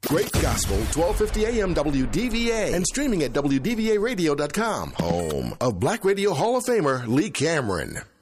Great Gospel, 1250 AM WDVA, and streaming at WDVAradio.com. Home of Black Radio Hall of Famer Lee Cameron.